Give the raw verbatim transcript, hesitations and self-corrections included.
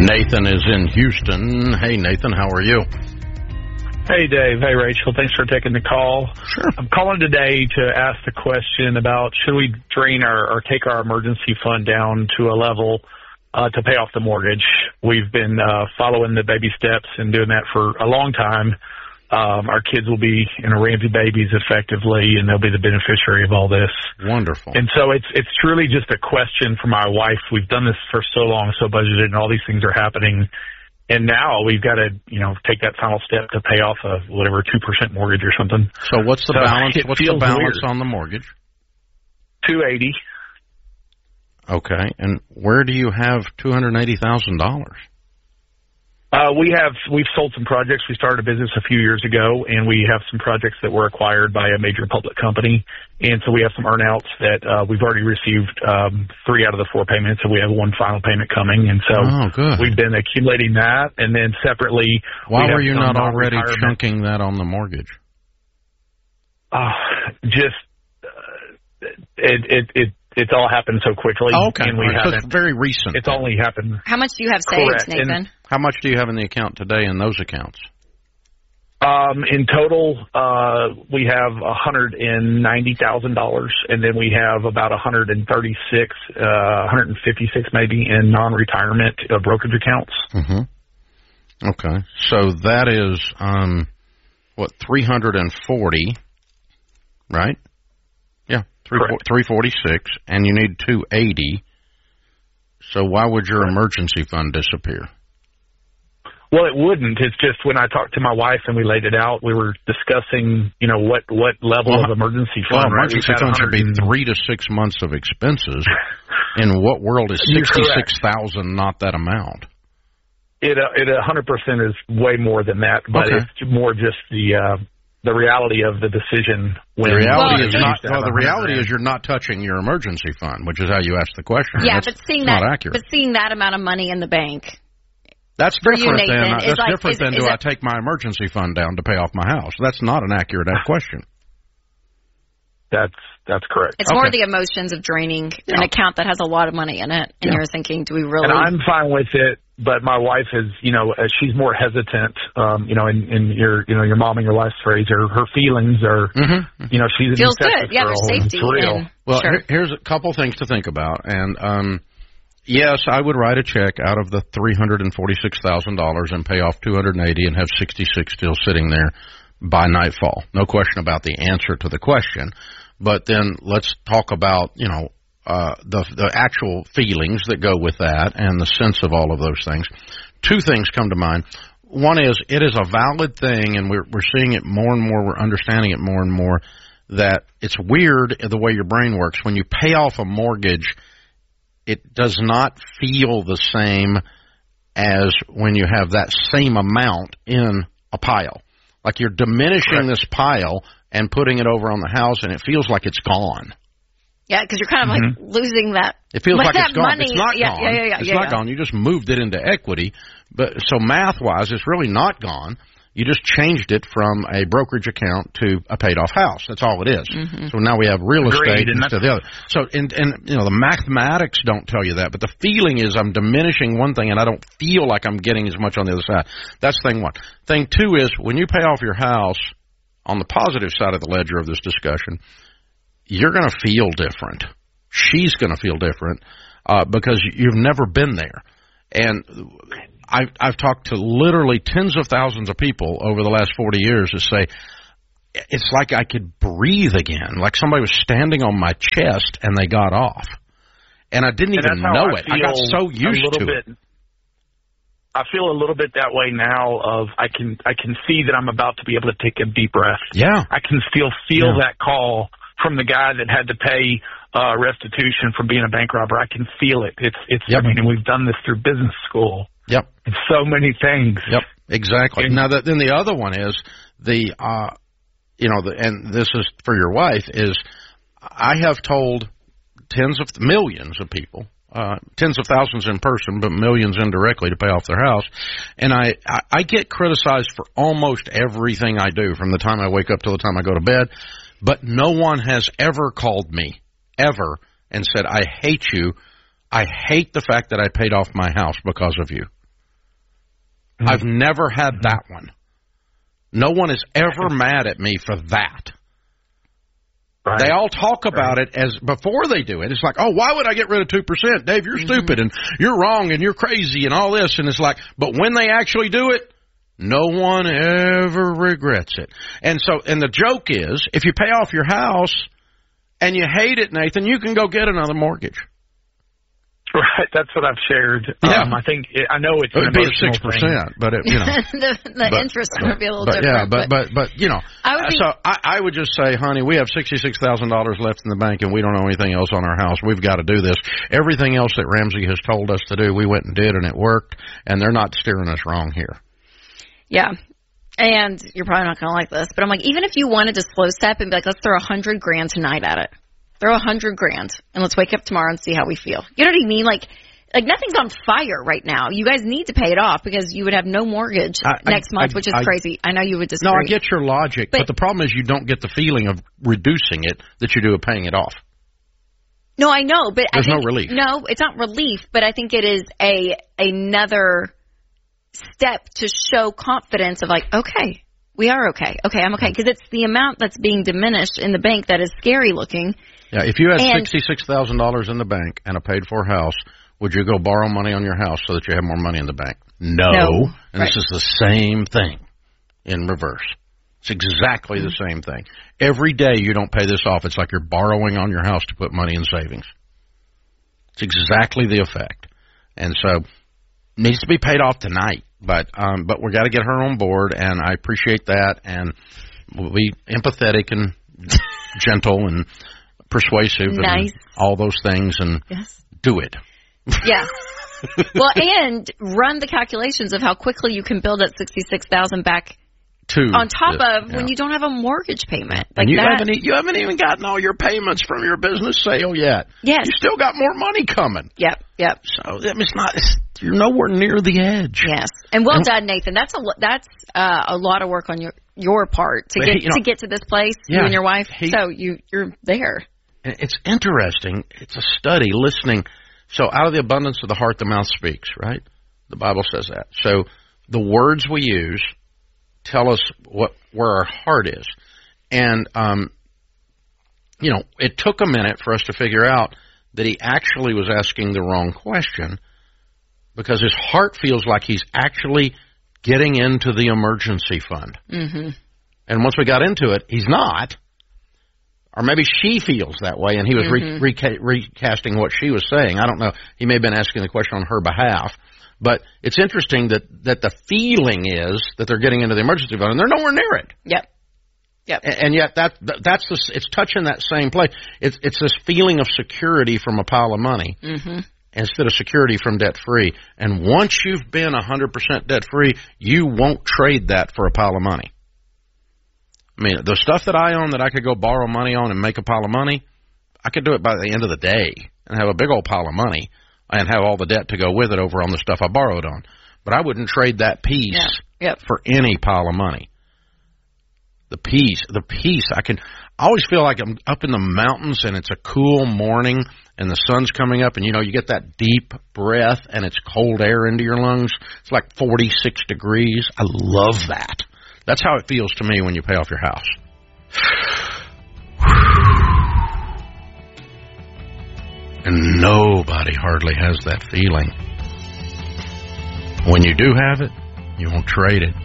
Nathan is in Houston. Hey, Nathan, how are you? Hey, Dave. Hey, Rachel. Thanks for taking the call. Sure. I'm calling today to ask the question about should we drain our or take our emergency fund down to a level uh, to pay off the mortgage. We've been uh, following the baby steps and doing that for a long time. Um, our kids will be, you know, Ramsey babies effectively, and they'll be the beneficiary of all this. Wonderful. And so it's it's truly just a question for my wife. We've done this for so long, so budgeted, and all these things are happening. And now we've got to, you know, take that final step to pay off a whatever two percent mortgage or something. So what's the so balance? What's the balance weird. on the mortgage? Two eighty. Okay, and where do you have two hundred eighty thousand dollars? Uh, we have we've sold some projects. We started a business a few years ago, and we have some projects that were acquired by a major public company, and so we have some earnouts that uh, we've already received um, three out of the four payments, and we have one final payment coming, and so oh, good. We've been accumulating that, and then separately. Why we were you not already non-retirement. chunking that on the mortgage? Uh, just uh, it it it. It's all happened so quickly. Oh, okay. And we right. So haven't. it's very recent. It's only happened. How much do you have saved, Correct. Nathan? And how much do you have in the account today in those accounts? Um, in total, uh, we have one hundred ninety thousand dollars, and then we have about one hundred thirty-six, uh, one hundred fifty-six maybe in non-retirement uh, brokerage accounts. Mm-hmm. Okay. So that is, um, what, three hundred forty, right? Yeah, three forty-six, and you need two eighty. So why would your emergency fund disappear? Well, it wouldn't. It's just when I talked to my wife and we laid it out, we were discussing, you know, what, what level well, of emergency well, fund. Right? Emergency fund should be three to six months of expenses. In what world is sixty-six thousand not that amount? It uh, it one hundred percent is way more than that, but okay. it's more just the uh, the reality of the decision. When the reality well, is not. Well, the reality is you're not touching your emergency fund, which is how you asked the question. Yeah, that's, but seeing that's that, not accurate. but seeing that amount of money in the bank. That's For different you, Nathan, than is that's like, different is, than is do it, I take my emergency fund down to pay off my house? That's not an accurate question. That's that's correct. It's okay. more the emotions of draining yeah. an account that has a lot of money in it, and yeah. you're thinking, do we really? And I'm fine with it, but my wife is, you know, uh, she's more hesitant. Um, you know, in, in your, you know, your mom and your wife's phrase, her her feelings are, mm-hmm. you know, she's an feels Texas good. Yeah, girl, there's safety. It's real. And, well, sure. here, here's a couple things to think about, and um. Yes, I would write a check out of the three hundred forty-six thousand dollars and pay off two hundred eighty and have sixty-six still sitting there by nightfall. No question about the answer to the question. But then let's talk about, you know, uh, the the actual feelings that go with that and the sense of all of those things. Two things come to mind. One is it is a valid thing, and we're we're seeing it more and more. We're understanding it more and more that it's weird the way your brain works. When you pay off a mortgage, it does not feel the same as when you have that same amount in a pile. Like you're diminishing right. this pile and putting it over on the house, and it feels like it's gone. Yeah, because you're kind of mm-hmm. like losing that. It feels like it's gone. Money. It's not yeah, gone. Yeah, yeah, yeah, it's yeah, not yeah. gone. You just moved it into equity. But so math-wise, it's really not gone. You just changed it from a brokerage account to a paid-off house. That's all it is. Mm-hmm. So now we have real estate Agreed, instead of the other. So, and, and you know, the mathematics don't tell you that, but the feeling is I'm diminishing one thing and I don't feel like I'm getting as much on the other side. That's thing one. Thing two is when you pay off your house, on the positive side of the ledger of this discussion, you're going to feel different. She's going to feel different uh, because you've never been there. And I've, I've talked to literally tens of thousands of people over the last forty years that say, it's like I could breathe again, like somebody was standing on my chest and they got off. And I didn't and even know I it. I got so used to bit, it. I feel a little bit that way now of I can I can see that I'm about to be able to take a deep breath. Yeah. I can still feel yeah. that call from the guy that had to pay uh, restitution from being a bank robber. I can feel it. It's, it's, yep. I mean, and we've done this through business school. Yep. It's so many things. Yep. Exactly. And now, the, then the other one is the, uh, you know, the, and this is for your wife, is I have told tens of millions of people, uh, tens of thousands in person, but millions indirectly to pay off their house. And I, I, I get criticized for almost everything I do from the time I wake up till the time I go to bed. But no one has ever called me, ever, and said, I hate you. I hate the fact that I paid off my house because of you. Mm-hmm. I've never had that one. No one is ever mad at me for that. Right. They all talk about right. it as before they do it. It's like, oh, why would I get rid of two percent? Dave, you're mm-hmm. stupid and you're wrong and you're crazy and all this. And it's like, but when they actually do it, no one ever regrets it. And so, and the joke is, if you pay off your house and you hate it, Nathan, you can go get another mortgage. Right, that's what I've shared. Yeah. Um, I think it, I know it's it an would be emotional six percent, but it, you know, the, the but, interest but, would be a little but, different. Yeah, but, but but but you know, I would be, so I, I would just say, honey, we have sixty six thousand dollars left in the bank, and we don't know anything else on our house. We've got to do this. Everything else that Ramsey has told us to do, we went and did, and it worked. And they're not steering us wrong here. Yeah. And you're probably not going to like this, but I'm like, even if you wanted to slow step and be like, let's throw a hundred grand tonight at it, throw a hundred grand, and let's wake up tomorrow and see how we feel. You know what I mean? Like. Like, nothing's on fire right now. You guys need to pay it off because you would have no mortgage I, next I, month, I, which is I, crazy. I know you would disagree. No, I get your logic, but, but the problem is you don't get the feeling of reducing it that you do of paying it off. No, I know, but There's I think, no relief. No, it's not relief, but I think it is a another step to show confidence of like, okay, we are okay. Okay, I'm okay. Because it's the amount that's being diminished in the bank that is scary looking. Yeah, if you had and, sixty-six thousand dollars in the bank and a paid-for house, would you go borrow money on your house so that you have more money in the bank? No. no. And right. this is the same thing in reverse. It's exactly mm-hmm. the same thing. Every day you don't pay this off, it's like you're borrowing on your house to put money in savings. It's exactly the effect. And so it needs to be paid off tonight. But um, but we got to get her on board, and I appreciate that. And we'll be empathetic and gentle and persuasive nice. and all those things, and yes. do it. Yeah. Well, and run the calculations of how quickly you can build that sixty-six thousand back to on top this, of yeah. when you don't have a mortgage payment. Like and you that. haven't e- you haven't even gotten all your payments from your business sale yet. Yes. You still got more money coming. Yep. Yep. So it's not it's, you're nowhere near the edge. Yes. And well and, done, Nathan. That's a that's uh, a lot of work on your your part to get he, you know, to get to this place. Yeah, you and your wife. he, so you you're there. It's interesting. It's a study listening. So out of the abundance of the heart, the mouth speaks, right? The Bible says that. So the words we use tell us what where our heart is. And, um, you know, it took a minute for us to figure out that he actually was asking the wrong question because his heart feels like he's actually getting into the emergency fund. Mm-hmm. And once we got into it, he's not. Or maybe she feels that way, and he was mm-hmm. re- reca- recasting what she was saying. I don't know. He may have been asking the question on her behalf. But it's interesting that, that the feeling is that they're getting into the emergency fund, and they're nowhere near it. Yep. Yep. And, and yet that that's the, it's touching that same place. It's, it's this feeling of security from a pile of money mm-hmm. instead of security from debt-free. And once you've been one hundred percent debt-free, you won't trade that for a pile of money. I mean, the stuff that I own that I could go borrow money on and make a pile of money, I could do it by the end of the day and have a big old pile of money and have all the debt to go with it over on the stuff I borrowed on. But I wouldn't trade that piece yeah. yep. for any pile of money. The peace, the peace, I can, I always feel like I'm up in the mountains and it's a cool morning and the sun's coming up and, you know, you get that deep breath and it's cold air into your lungs. It's like forty-six degrees. I love that. That's how it feels to me when you pay off your house. And nobody hardly has that feeling. When you do have it, you won't trade it.